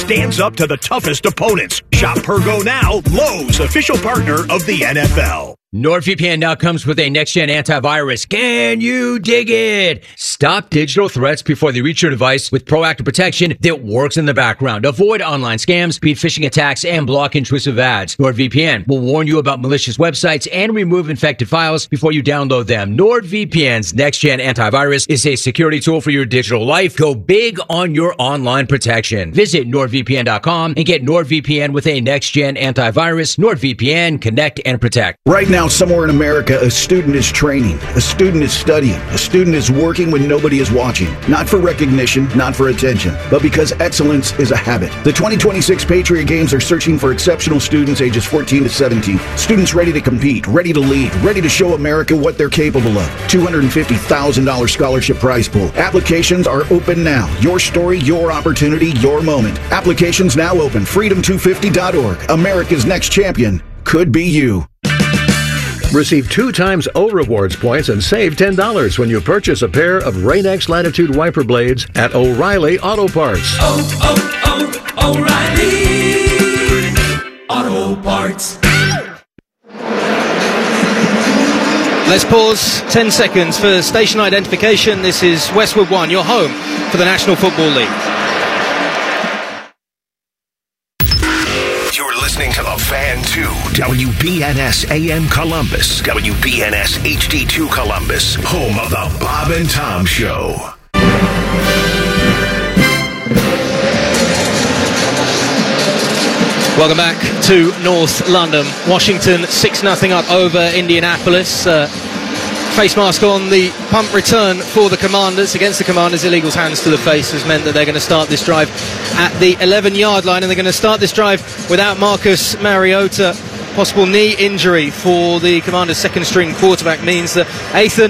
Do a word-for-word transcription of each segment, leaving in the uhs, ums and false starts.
stands up to the toughest opponents. Shop Pergo now, Lowe's official partner of the N F L. NordVPN now comes with a next-gen antivirus. Can you dig it? Stop digital threats before they reach your device with proactive protection that works in the background. Avoid online scams, beat phishing attacks, and block intrusive ads. NordVPN will warn you about malicious websites and remove infected files before you download them. NordVPN's next-gen antivirus is a security tool for your digital life. Go big on your online protection. Visit nord V P N dot com and get NordVPN with a next-gen antivirus. NordVPN, connect and protect. Right now, somewhere in America, a student is training, a student is studying, a student is working when nobody is watching. Not for recognition, not for attention, but because excellence is a habit. The twenty twenty-six Patriot Games are searching for exceptional students ages fourteen to seventeen. Students ready to compete, ready to lead, ready to show America what they're capable of. two hundred fifty thousand dollars scholarship prize pool. Applications are open now. Your story, your opportunity, your moment. Applications now open. freedom two fifty dot org. America's next champion could be you. Receive two times O Rewards points and save ten dollars when you purchase a pair of Rain-X Latitude wiper blades at O'Reilly Auto Parts. Oh, oh, oh, O'Reilly Auto Parts. Let's pause ten seconds for station identification. This is Westwood One, your home for the National Football League. Listening to The Fan two, W B N S A M Columbus, W B N S H D two Columbus, home of the Bob and Tom Show. Welcome back to North London. Washington six nothing up over Indianapolis. Uh, face mask on, the punt return for the Commanders against the Commanders. Illegal's hands to the face has meant that they're going to start this drive at the eleven-yard line, and they're going to start this drive without Marcus Mariota. Possible knee injury for the Commanders' second-string quarterback means that Ethan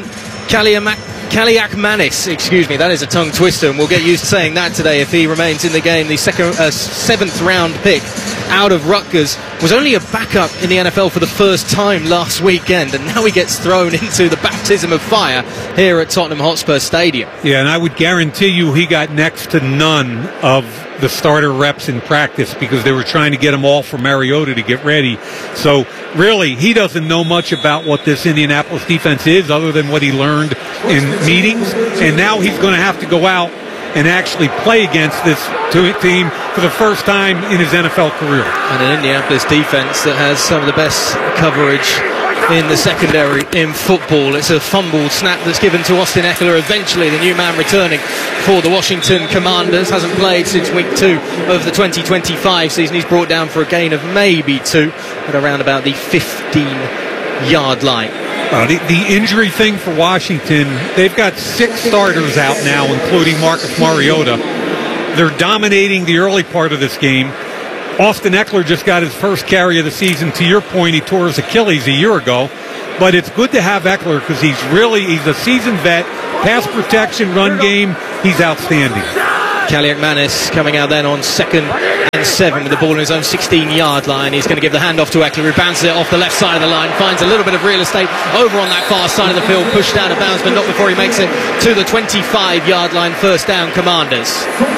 Kaliakmanis, excuse me, that is a tongue twister, and we'll get used to saying that today if he remains in the game. The second, uh, seventh-round pick out of Rutgers was only a backup in the N F L for the first time last weekend, and now he gets thrown into the baptism of fire here at Tottenham Hotspur Stadium. Yeah, and I would guarantee you he got next to none of the starter reps in practice because they were trying to get him all for Mariota to get ready. So really, he doesn't know much about what this Indianapolis defense is other than what he learned in meetings, and now he's going to have to go out and actually play against this team for the first time in his N F L career. And an Indianapolis defense that has some of the best coverage in the secondary in football. It's a fumbled snap that's given to Austin Eckler, eventually the new man returning for the Washington Commanders. Hasn't played since week two of the twenty twenty-five season. He's brought down for a gain of maybe two at around about the fifteen-yard line. Uh, the, the injury thing for Washington, they've got six starters out now, including Marcus Mariota. They're dominating the early part of this game. Austin Eckler just got his first carry of the season. To your point, he tore his Achilles a year ago. But it's good to have Eckler because he's really, he's a seasoned vet. Pass protection, run game, he's outstanding. Kaliakmanis coming out then on second and seven with the ball in his own sixteen-yard line. He's going to give the handoff to Eckler, who bounces it off the left side of the line, finds a little bit of real estate over on that far side of the field, pushed out of bounds, but not before he makes it to the twenty-five-yard line. First down, Commanders.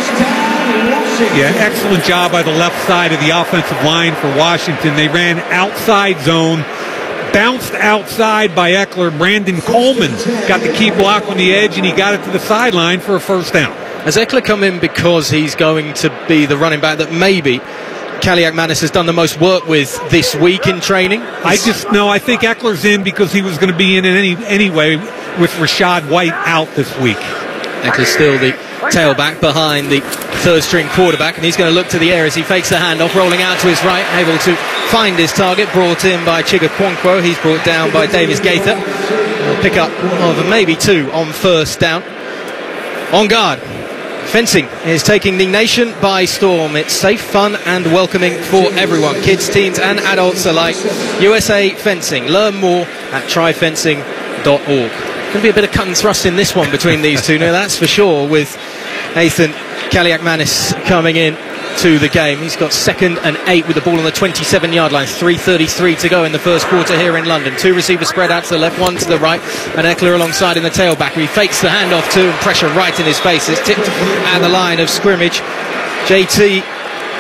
Yeah, excellent job by the left side of the offensive line for Washington. They ran outside zone, bounced outside by Eckler. Brandon Coleman got the key block on the edge, and he got it to the sideline for a first down. Has Eckler come in because he's going to be the running back that maybe Kaliakmanis has done the most work with this week in training? I just, no, I think Eckler's in because he was going to be in any anyway with Rachaad White out this week. Eckler's still the tailback behind the third-string quarterback, and he's going to look to the air as he fakes the handoff, rolling out to his right, able to find his target, brought in by Chiga Quonkwo. He's brought down by Davis Gaither. A pick up of maybe two on first down. On guard, fencing is taking the nation by storm. It's safe, fun and welcoming for everyone, kids, teens and adults alike. U S A Fencing. Learn more at try fencing dot org. Going to be a bit of cut and thrust in this one between these two, now that's for sure, with Ethan Kaliakmanis coming in to the game. He's got second and eight with the ball on the twenty-seven-yard line. three thirty-three to go in the first quarter here in London. Two receivers spread out to the left, one to the right, and Eckler alongside in the tailback. He fakes the handoff to, and pressure right in his face. It's tipped at the line of scrimmage. J T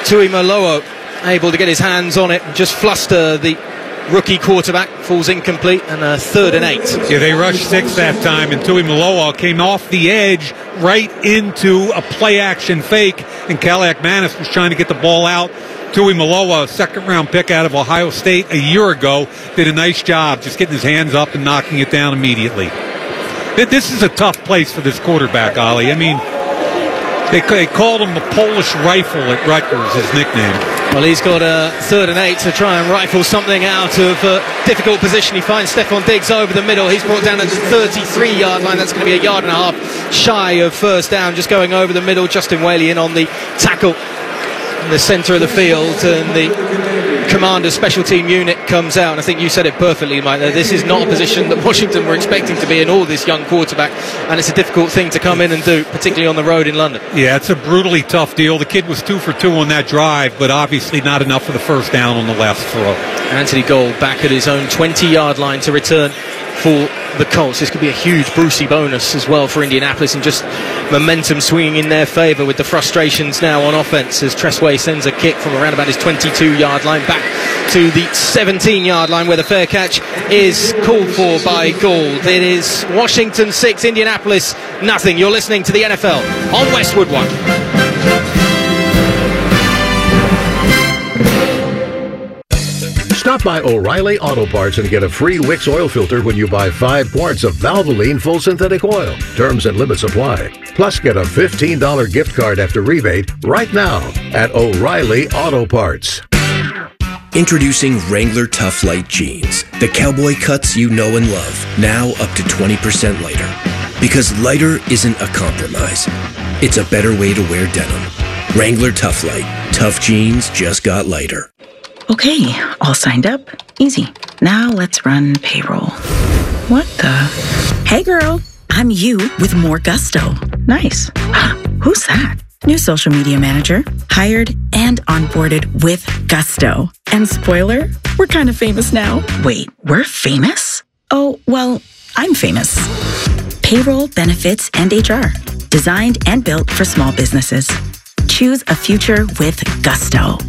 Tui Maloa able to get his hands on it and just fluster the rookie quarterback. Falls incomplete, and a third and eight. Yeah, they rushed six that time, and Tui Maloa came off the edge right into a play-action fake, and Cadillac Manis was trying to get the ball out. Tui Maloa, a second-round pick out of Ohio State a year ago, did a nice job just getting his hands up and knocking it down immediately. This is a tough place for this quarterback, Ollie. I mean, they, they called him the Polish Rifle at Rutgers, his nickname. Well, he's got a third and eight to try and rifle something out of a difficult position. He finds Stephon Diggs over the middle. He's brought down at the thirty-three-yard line. That's going to be a yard and a half shy of first down, just going over the middle. Justin Whaley in on the tackle in the centre of the field, and the commander special team unit comes out. And I think you said it perfectly, Mike. This is not a position that Washington were expecting to be in, all this young quarterback, and it's a difficult thing to come in and do, particularly on the road in London. Yeah, it's a brutally tough deal. The kid was two for two on that drive, but obviously not enough for the first down on the last throw. Anthony Gold back at his own twenty-yard line to return for the Colts. This could be a huge Brucey bonus as well for Indianapolis, and just momentum swinging in their favour with the frustrations now on offense as Tressway sends a kick from around about his twenty-two-yard line back to the seventeen-yard line, where the fair catch is called for by Gould. It is Washington six, Indianapolis nothing. You're listening to the N F L on Westwood One. Stop by O'Reilly Auto Parts and get a free Wix oil filter when you buy five quarts of Valvoline full synthetic oil. Terms and limits apply. Plus, get a fifteen dollars gift card after rebate right now at O'Reilly Auto Parts. Introducing Wrangler Tough Light Jeans. The cowboy cuts you know and love. Now up to twenty percent lighter. Because lighter isn't a compromise. It's a better way to wear denim. Wrangler Tough Light. Tough jeans just got lighter. Okay, all signed up. Easy. Now let's run payroll. What the? Hey girl, I'm you with more gusto. Nice. Who's that? New social media manager. Hired and onboarded with gusto. And spoiler, we're kind of famous now. Wait, we're famous? Oh, well, I'm famous. Payroll, benefits, and H R. Designed and built for small businesses. Choose a future with gusto.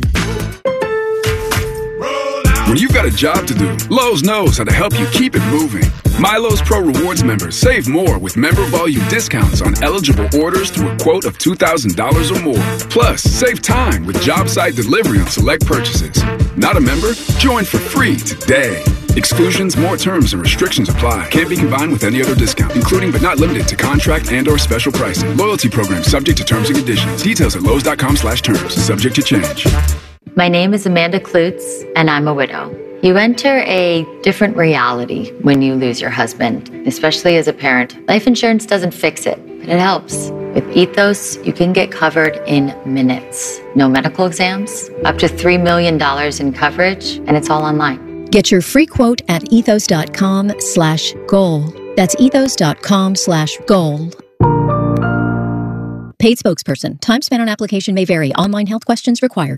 When you've got a job to do, Lowe's knows how to help you keep it moving. My Lowe's Pro Rewards members save more with member volume discounts on eligible orders through a quote of two thousand dollars or more. Plus, save time with job site delivery on select purchases. Not a member? Join for free today. Exclusions, more terms, and restrictions apply. Can't be combined with any other discount, including but not limited to contract and or special pricing. Loyalty program subject to terms and conditions. Details at Lowe's.com slash terms. Subject to change. My name is Amanda Klutz, and I'm a widow. You enter a different reality when you lose your husband, especially as a parent. Life insurance doesn't fix it, but it helps. With Ethos, you can get covered in minutes. No medical exams, up to three million dollars in coverage, and it's all online. Get your free quote at ethos.com slash goal. That's ethos.com slash goal. Paid spokesperson. Time spent on application may vary. Online health questions required.